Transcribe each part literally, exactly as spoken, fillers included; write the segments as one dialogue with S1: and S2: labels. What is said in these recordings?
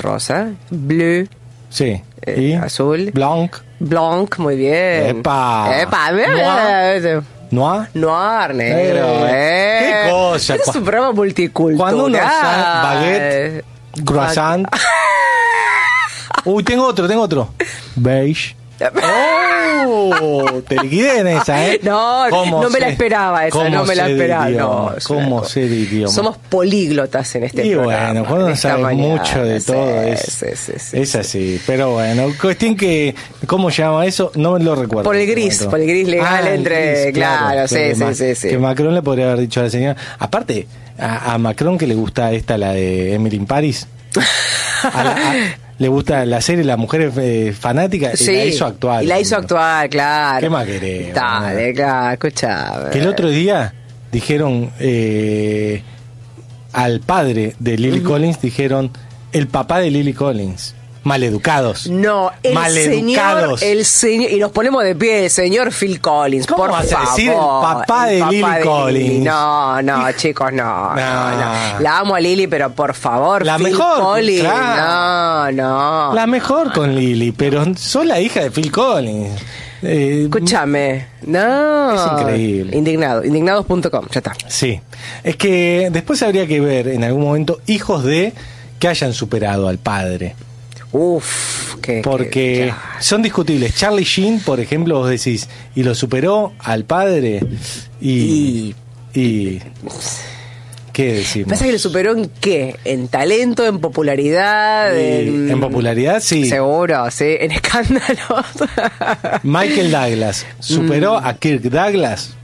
S1: rosa. Bleu.
S2: Sí.
S1: Eh,
S2: ¿Y?
S1: Azul.
S2: Blanc.
S1: Blanc, muy bien.
S2: Epa.
S1: Epa.
S2: Noir. Noir.
S1: Noir, negro.
S2: Eh,
S1: Eh.
S2: qué cosa.
S1: Es un programa multicultural.
S2: Cuando uno usa baguette, croissant. Uy, tengo otro, tengo otro. Beige. ¡Oh! Te liquidé en esa, ¿eh?
S1: No, no me la esperaba esa, no me la esperaba. No,
S2: ¿Cómo ser idioma?
S1: Somos políglotas en este
S2: y
S1: programa.
S2: Y bueno, cuando uno sabe mañana, mucho de
S1: sí,
S2: todo, es,
S1: sí, sí, sí,
S2: es
S1: sí.
S2: así. Pero bueno, cuestión que, ¿cómo se llama eso? No me lo recuerdo.
S1: Por el gris, por el gris legal ah, entre, gris, claro, claro sí, sí,
S2: Ma-
S1: sí, sí.
S2: Que Macron le podría haber dicho a la señora. Aparte, a, a Macron que le gusta esta, la de Emily in Paris. A la, a, le gusta la serie La Mujer eh, Fanática
S1: sí,
S2: y la hizo actuar.
S1: Y la hizo actuar, claro.
S2: ¿Qué más querés?
S1: Dale, ¿no? Claro, escuchá.
S2: Que el otro día dijeron eh, al padre de Lily uh-huh. Collins, dijeron el papá de Lily Collins. Maleducados.
S1: No, el
S2: Maleducados.
S1: señor, el señor, y nos ponemos de pie, el señor Phil Collins,
S2: ¿Cómo
S1: por
S2: vas
S1: favor.
S2: a decir el papá de
S1: el papá
S2: Lily
S1: de
S2: Collins?
S1: Lily. No, no, chicos, no, no, no. La amo a Lily, pero por favor,
S2: la
S1: Phil
S2: mejor,
S1: Collins.
S2: Claro.
S1: No, no.
S2: La mejor con Lily, pero sos la hija de Phil Collins.
S1: Eh, Escúchame, no.
S2: Es increíble.
S1: Indignado, indignados punto com, ya está.
S2: Sí, es que después habría que ver en algún momento hijos de que hayan superado al padre.
S1: Uf, que
S2: porque
S1: que, claro.
S2: son discutibles. Charlie Sheen, por ejemplo, vos decís, y lo superó al padre y... y, y ¿qué decimos?
S1: ¿Pasa que lo superó en qué? ¿En talento, en popularidad? En,
S2: en popularidad, sí.
S1: Seguro, sí. En escándalos.
S2: Michael Douglas superó mm. a Kirk Douglas.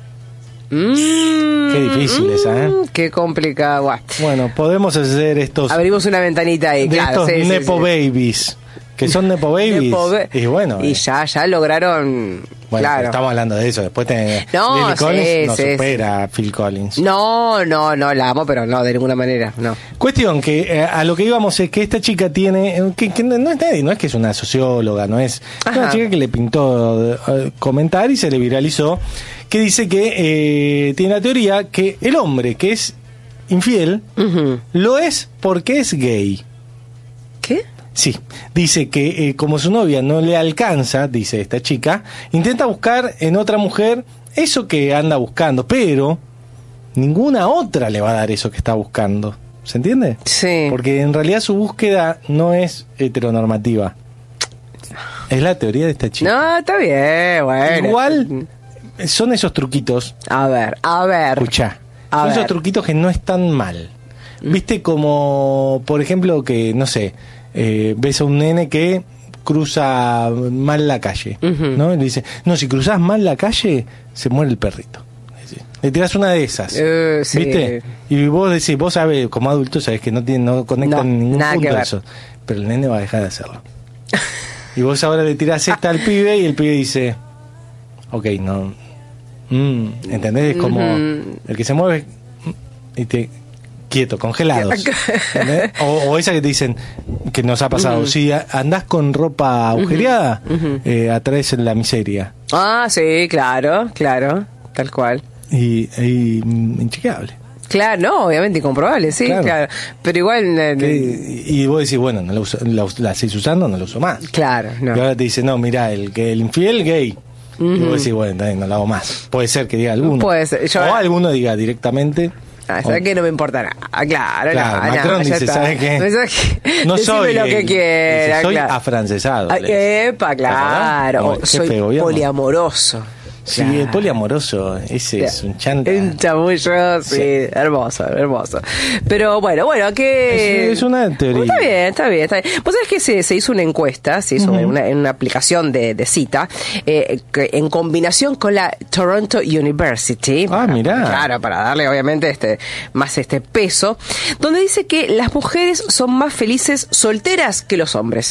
S1: Mm,
S2: qué difícil esa, ¿eh?
S1: Qué complicado. Bueno,
S2: bueno, podemos hacer estos...
S1: Abrimos una ventanita ahí,
S2: de
S1: claro.
S2: estos
S1: Sí,
S2: Nepo
S1: sí, sí.
S2: Babies. Que son Nepo Babies.
S1: Nepo ba-
S2: y bueno.
S1: Y
S2: eh.
S1: ya, ya lograron...
S2: Bueno,
S1: claro.
S2: estamos hablando de eso. Después te,
S1: no,
S2: Lily Collins
S1: sí,
S2: no
S1: sí,
S2: supera sí. a Phil Collins.
S1: No, no, no, la amo, pero no, de ninguna manera, no.
S2: Cuestión que eh, a lo que íbamos es que esta chica tiene, que, que no es nadie, no es que es una socióloga, no es, es una chica que le pintó eh, comentar y se le viralizó, que dice que eh, tiene la teoría que el hombre que es infiel uh-huh. lo es porque es gay.
S1: ¿Qué?
S2: Sí, dice que eh, como su novia no le alcanza, dice esta chica, intenta buscar en otra mujer eso que anda buscando, pero ninguna otra le va a dar eso que está buscando. ¿Se entiende?
S1: Sí.
S2: Porque en realidad su búsqueda no es heteronormativa. Es la teoría de esta chica.
S1: No, está bien, bueno.
S2: Igual son esos truquitos.
S1: A ver, a ver.
S2: Escuchá,
S1: a
S2: son
S1: ver.
S2: esos truquitos que no están mal. ¿Viste? Como, por ejemplo, que, no sé... Eh, ves a un nene que cruza mal la calle, uh-huh. ¿no? Y le dice, no, si cruzas mal la calle, se muere el perrito. Le tiras una de esas,
S1: uh, sí.
S2: ¿viste? Y vos decís, vos sabés, como adulto, sabés que no, tiene, no conectan
S1: no,
S2: ningún
S1: nada
S2: punto
S1: que ver.
S2: eso. Pero el nene va a dejar de hacerlo. Y vos ahora le tirás esta al pibe y el pibe dice, ok, no. Mm, ¿entendés? Es como uh-huh. el que se mueve y te... quieto, congelados. o, o esa que te dicen que nos ha pasado, uh-huh. si andás con ropa agujereada, uh-huh. eh, atraes la miseria.
S1: Ah, sí, claro, claro, tal cual.
S2: Y, y inchequeable.
S1: Claro, no, obviamente incomprobable, sí, claro. claro. Pero igual... Eh,
S2: que, y vos decís, bueno, no la, uso, la, la seguís usando, no la uso más.
S1: Claro, no.
S2: Y ahora te dice, no, mirá, el, que el infiel gay. Uh-huh. Y vos decís, bueno, no la hago más. Puede ser que diga alguno.
S1: Puede ser. Yo,
S2: o alguno diga directamente...
S1: Ah, ¿sabes qué? No me importará. Ah, claro,
S2: claro,
S1: no,
S2: Macron
S1: no,
S2: dice, ¿sabes qué?
S1: No soy
S2: lo
S1: que quiera.
S2: Dice, soy
S1: claro.
S2: afrancesado.
S1: Ay, epa, claro.
S2: Oh,
S1: soy
S2: feo,
S1: poliamoroso.
S2: Sí,
S1: claro.
S2: el poliamoroso, ese es un chanta.
S1: Un chamullo, sí, sí, hermoso, hermoso. Pero bueno, bueno, que...
S2: Es, es una teoría.
S1: Está bien, está bien, está bien. Vos sabés que se, se hizo una encuesta, se hizo uh-huh. en, una, en una aplicación de, de cita, eh, que, en combinación con la Toronto University.
S2: Ah, mirá.
S1: Claro, para darle obviamente este más este peso, donde dice que las mujeres son más felices solteras que los hombres.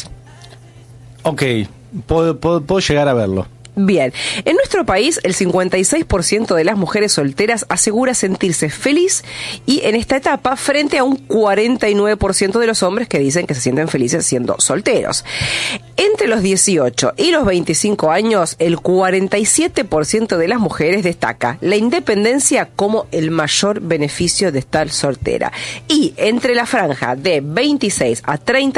S2: Ok, puedo, puedo, puedo llegar a verlo.
S1: Bien, en nuestro país el cincuenta y seis por ciento de las mujeres solteras asegura sentirse feliz y en esta etapa frente a un cuarenta y nueve por ciento de los hombres que dicen que se sienten felices siendo solteros. Entre los dieciocho y los veinticinco años, el cuarenta y siete por ciento de las mujeres destaca la independencia como el mayor beneficio de estar soltera. Y entre la franja de veintiséis a treinta